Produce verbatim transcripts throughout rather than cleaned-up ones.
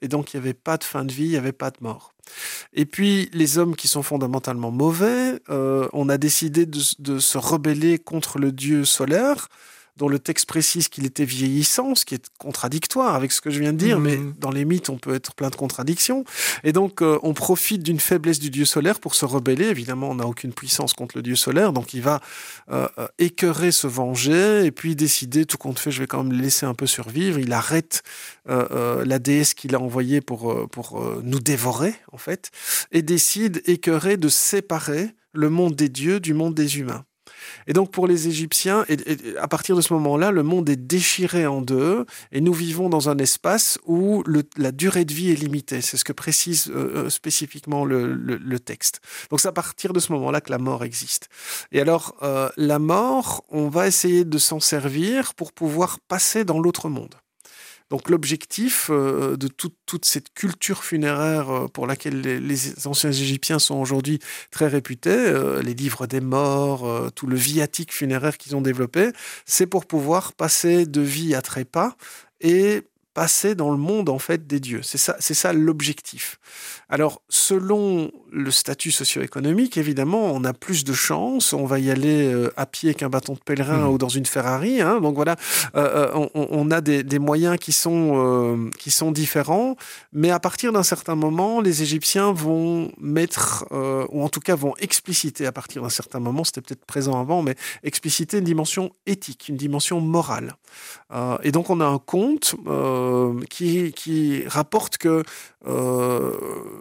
Et donc, il n'y avait pas de fin de vie, il n'y avait pas de mort. Et puis, les hommes qui sont fondamentalement mauvais, euh, on a décidé de, de se rebeller contre le dieu solaire, dont le texte précise qu'il était vieillissant, ce qui est contradictoire avec ce que je viens de dire, mmh. mais dans les mythes, on peut être plein de contradictions. Et donc, euh, on profite d'une faiblesse du dieu solaire pour se rebeller. Évidemment, on n'a aucune puissance contre le dieu solaire, donc il va euh, écœurer, se venger, et puis décider, tout compte fait, je vais quand même le laisser un peu survivre. Il arrête euh, euh, la déesse qu'il a envoyée pour, pour euh, nous dévorer, en fait, et décide, écœuré, de séparer le monde des dieux du monde des humains. Et donc pour les Égyptiens, et, et, à partir de ce moment-là, le monde est déchiré en deux et nous vivons dans un espace où le, la durée de vie est limitée. C'est ce que précise euh, spécifiquement le, le, le texte. Donc c'est à partir de ce moment-là que la mort existe. Et alors, euh, la mort, on va essayer de s'en servir pour pouvoir passer dans l'autre monde. Donc l'objectif euh, de tout, toute cette culture funéraire euh, pour laquelle les, les anciens Égyptiens sont aujourd'hui très réputés, euh, les livres des morts, euh, tout le viatique funéraire qu'ils ont développé, c'est pour pouvoir passer de vie à trépas et passer dans le monde en fait des dieux. C'est ça, c'est ça l'objectif. Alors, selon le statut socio-économique, évidemment, on a plus de chance. On va y aller euh, à pied qu'un bâton de pèlerin mmh. ou dans une Ferrari. Hein. Donc voilà, euh, on, on a des, des moyens qui sont, euh, qui sont différents. Mais à partir d'un certain moment, les Égyptiens vont mettre, euh, ou en tout cas vont expliciter à partir d'un certain moment, c'était peut-être présent avant, mais expliciter une dimension éthique, une dimension morale. Euh, et donc on a un conte euh, qui, qui rapporte que euh,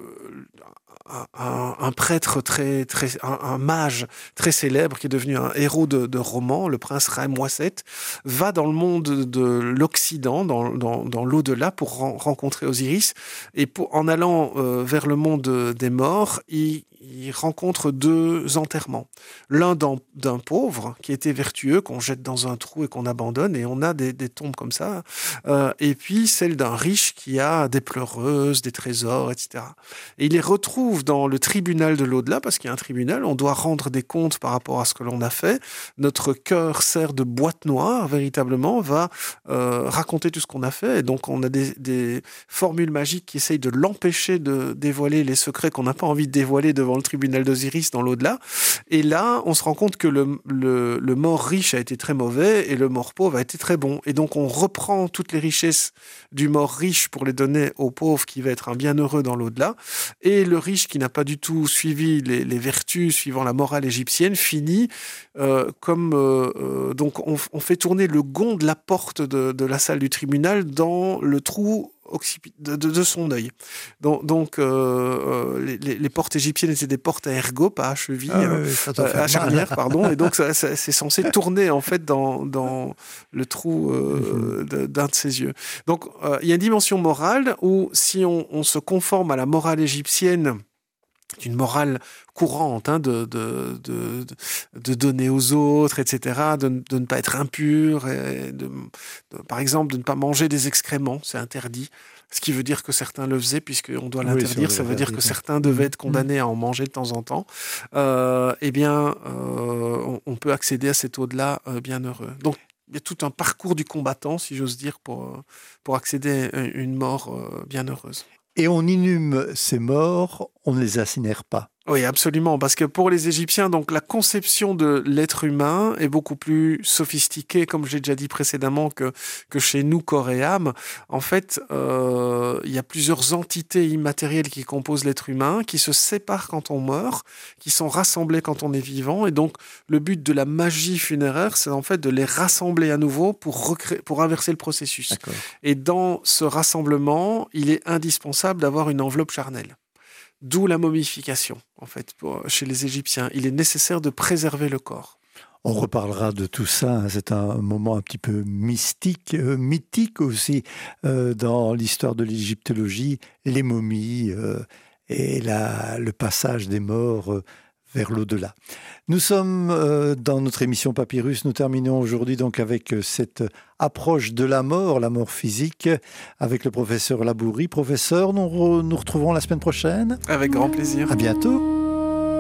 Un, un prêtre très, très un, un mage très célèbre qui est devenu un héros de, de roman, le prince Ramouaset, va dans le monde de l'Occident, dans, dans, dans l'au-delà, pour ren- rencontrer Osiris. Et pour, en allant euh, vers le monde des morts, il, il rencontre deux enterrements. L'un d'un, d'un pauvre qui était vertueux, qu'on jette dans un trou et qu'on abandonne, et on a des, des tombes comme ça. Euh, et puis celle d'un riche qui a des pleureuses, des trésors, et cetera. Et il les retrouve dans le tribunal de l'au-delà, parce qu'il y a un tribunal, on doit rendre des comptes par rapport à ce que l'on a fait. Notre cœur sert de boîte noire, véritablement, va euh, raconter tout ce qu'on a fait. Et donc, on a des, des formules magiques qui essayent de l'empêcher de dévoiler les secrets qu'on n'a pas envie de dévoiler devant le tribunal d'Osiris dans l'au-delà. Et là, on se rend compte que le, le, le mort riche a été très mauvais et le mort pauvre a été très bon. Et donc, on reprend toutes les richesses du mort riche pour les donner au pauvre qui va être un bienheureux dans l'au-delà. Et le riche qui n'a pas du tout suivi les, les vertus suivant la morale égyptienne finit euh, comme... Euh, euh, donc on, on fait tourner le gond de la porte de, de la salle du tribunal dans le trou de, de, de son œil. Donc, donc euh, les, les portes égyptiennes étaient des portes à ergot, pas à cheville, ah, oui, euh, à charnière, pardon. Et donc ça, ça, c'est censé tourner en fait dans, dans le trou euh, de, d'un de ses yeux. Donc euh, il y a une dimension morale où si on, on se conforme à la morale égyptienne, une morale courante, hein, de, de, de, de donner aux autres, et cetera, de, de ne pas être impur, et de, de, par exemple, de ne pas manger des excréments, c'est interdit. Ce qui veut dire que certains le faisaient, puisqu'on doit l'interdire, oui, ça veut dire que certains devaient être condamnés à en manger de temps en temps. Euh, eh bien, euh, on, on peut accéder à cet au-delà euh, bienheureux. Donc, il y a tout un parcours du combattant, si j'ose dire, pour, pour accéder à une mort euh, bienheureuse. Et on inhume ces morts, on ne les incinère pas. Oui, absolument, parce que pour les Égyptiens, donc la conception de l'être humain est beaucoup plus sophistiquée, comme j'ai déjà dit précédemment, que, que chez nous, corps et âme. En fait, euh, il y a plusieurs entités immatérielles qui composent l'être humain, qui se séparent quand on meurt, qui sont rassemblées quand on est vivant, et donc le but de la magie funéraire, c'est en fait de les rassembler à nouveau pour, recréer, pour inverser le processus. D'accord. Et dans ce rassemblement, il est indispensable d'avoir une enveloppe charnelle. D'où la momification, en fait, pour, chez les Égyptiens. Il est nécessaire de préserver le corps. On reparlera de tout ça, hein. C'est un moment un petit peu mystique, euh, mythique aussi, euh, dans l'histoire de l'égyptologie, les momies euh, et la, le passage des morts euh, vers l'au-delà. Nous sommes euh, dans notre émission Papyrus. Nous terminons aujourd'hui donc avec cette approche de la mort, la mort physique, avec le professeur Labourie. Professeur, nous re- nous retrouvons la semaine prochaine. Avec grand plaisir. À bientôt.